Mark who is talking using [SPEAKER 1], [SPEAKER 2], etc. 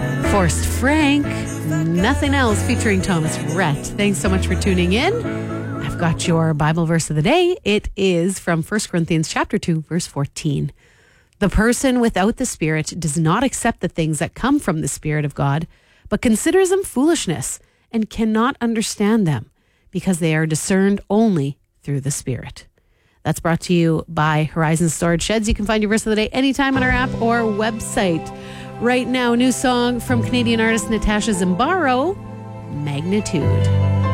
[SPEAKER 1] Forrest Frank, Nothing Else, featuring Thomas Rhett. Thanks so much for tuning in. I've got your Bible verse of the day. It is from 1 Corinthians chapter 2, verse 14. The person without the Spirit does not accept the things that come from the Spirit of God, but considers them foolishness and cannot understand them because they are discerned only through the Spirit. That's brought to you by Horizon Storage Sheds. You can find your verse of the day anytime on our app or website. Right now, new song from Canadian artist Natasha Zimbaro, Magnitude.